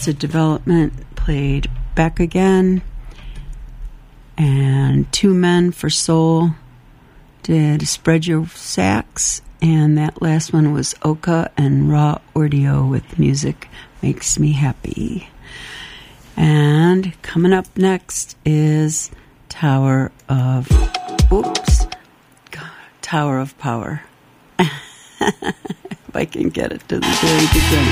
Arrested Development played Back Again. And Two Men for Soul did Spread Your Sax. And that last one was Oka and Raw Audio with Music Makes Me Happy. And coming up next is Tower of Power. If I can get it to the very beginning.